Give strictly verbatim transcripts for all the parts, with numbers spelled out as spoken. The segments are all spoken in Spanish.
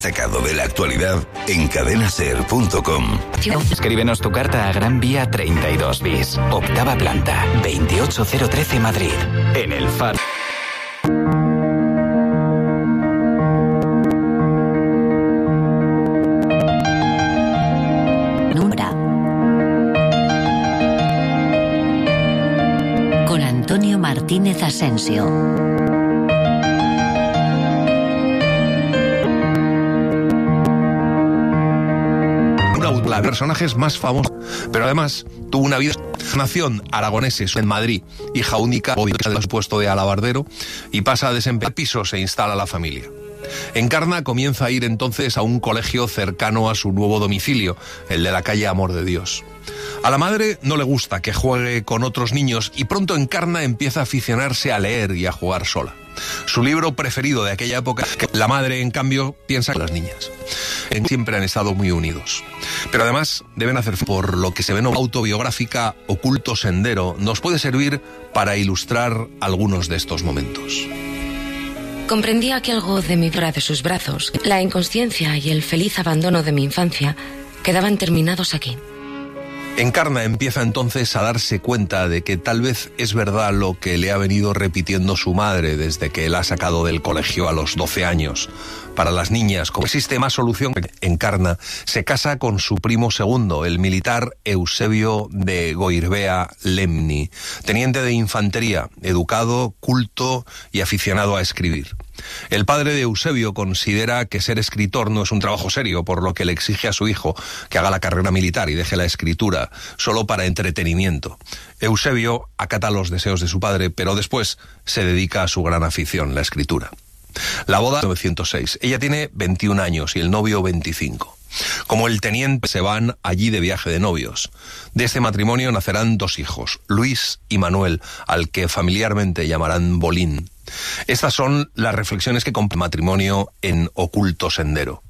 Sacado de la actualidad en cadena ser punto com. Escríbenos tu carta a Gran Vía treinta y dos bis, octava planta, veintiocho mil trece Madrid, en el Faro. Con Antonio Martínez Asensio. Los personajes más famosos, pero además tuvo una vida. Nación aragoneses en Madrid, hija única del puesto de alabardero, y pasa a desempeñar pisos e instala la familia. Encarna comienza a ir entonces a un colegio cercano a su nuevo domicilio, el de la calle Amor de Dios. A la madre no le gusta que juegue con otros niños y pronto Encarna empieza a aficionarse a leer y a jugar sola. Su libro preferido de aquella época, que la madre, en cambio, piensa en las niñas. Siempre han estado muy unidos. Pero además deben hacer, por lo que se ve en autobiográfica Oculto Sendero, nos puede servir para ilustrar algunos de estos momentos. Comprendía que algo de mi vida de sus brazos, la inconsciencia y el feliz abandono de mi infancia, quedaban terminados aquí. Encarna empieza entonces a darse cuenta de que tal vez es verdad lo que le ha venido repitiendo su madre desde que la ha sacado del colegio a los doce años. Para las niñas, como existe más solución, Encarna se casa con su primo segundo, el militar Eusebio de Goirbea Lemni, teniente de infantería, educado, culto y aficionado a escribir. El padre de Eusebio considera que ser escritor no es un trabajo serio, por lo que le exige a su hijo que haga la carrera militar y deje la escritura solo para entretenimiento. Eusebio acata los deseos de su padre, pero después se dedica a su gran afición, la escritura. La boda en mil novecientos seis. Ella tiene veintiún años y el novio veinticinco. Como el teniente, se van allí de viaje de novios. De este matrimonio nacerán dos hijos, Luis y Manuel, al que familiarmente llamarán Bolín. Estas son las reflexiones que compone el matrimonio en Oculto Sendero.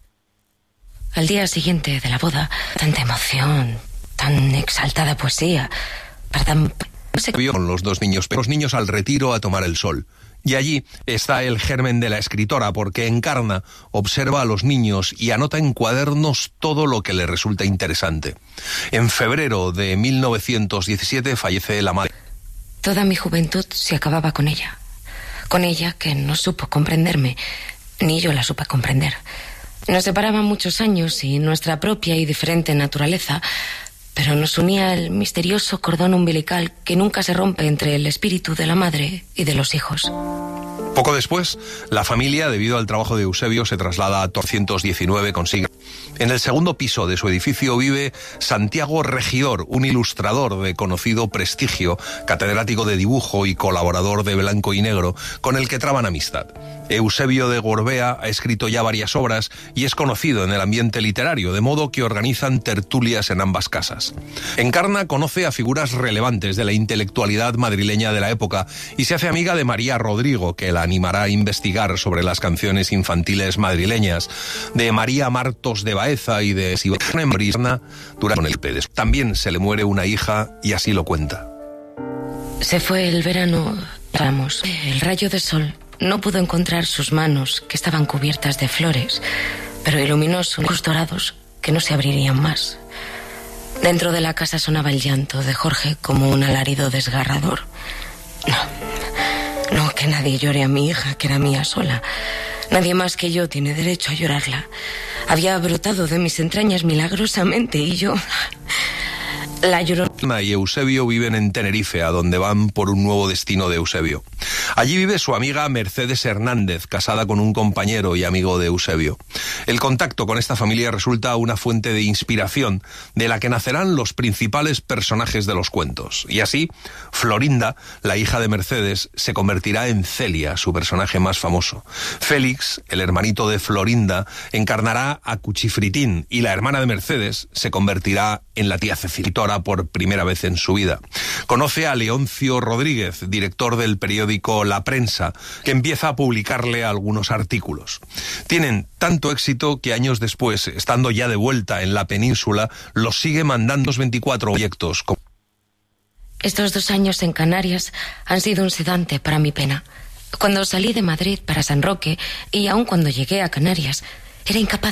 Al día siguiente de la boda, tanta emoción, tan exaltada poesía, para tan... Se vio con los dos niños, los niños al retiro a tomar el sol. Y allí está el germen de la escritora, porque Encarna observa a los niños y anota en cuadernos todo lo que le resulta interesante. En febrero de mil novecientos diecisiete fallece la madre. Toda mi juventud se acababa con ella. Con ella que no supo comprenderme, ni yo la supe comprender. Nos separaban muchos años y nuestra propia y diferente naturaleza, pero nos unía el misterioso cordón umbilical que nunca se rompe entre el espíritu de la madre y de los hijos. Poco después, la familia, debido al trabajo de Eusebio, se traslada a doscientos diecinueve consigue. En el segundo piso de su edificio vive Santiago Regidor, un ilustrador de conocido prestigio, catedrático de dibujo y colaborador de Blanco y Negro, con el que traban amistad. Eusebio de Gorbea ha escrito ya varias obras y es conocido en el ambiente literario, de modo que organizan tertulias en ambas casas. Encarna conoce a figuras relevantes de la intelectualidad madrileña de la época y se hace amiga de María Rodrigo, que la animará a investigar sobre las canciones infantiles madrileñas, de María Martos de Baeza y de Sibona Brisna durante el Pérez. También se le muere una hija y así lo cuenta. Se fue el verano, vamos, el rayo de sol no pudo encontrar sus manos, que estaban cubiertas de flores, pero iluminó sus ojos dorados que no se abrirían más. Dentro de la casa sonaba el llanto de Jorge como un alarido desgarrador. No, no, que nadie llore a mi hija, que era mía sola. Nadie más que yo tiene derecho a llorarla. Había brotado de mis entrañas milagrosamente y yo... La Llorona y Eusebio viven en Tenerife, a donde van por un nuevo destino de Eusebio. Allí vive su amiga Mercedes Hernández, casada con un compañero y amigo de Eusebio. El contacto con esta familia resulta una fuente de inspiración, de la que nacerán los principales personajes de los cuentos. Y así, Florinda, la hija de Mercedes, se convertirá en Celia, su personaje más famoso. Félix, el hermanito de Florinda, encarnará a Cuchifritín, y la hermana de Mercedes se convertirá en la tía Cecilia por primera vez en su vida. Conoce a Leoncio Rodríguez, director del periódico La Prensa, que empieza a publicarle algunos artículos. Tienen tanto éxito que años después, estando ya de vuelta en la península, los sigue mandando los veinticuatro proyectos. Estos dos años en Canarias han sido un sedante para mi pena. Cuando salí de Madrid para San Roque, y aun cuando llegué a Canarias, Era incapaz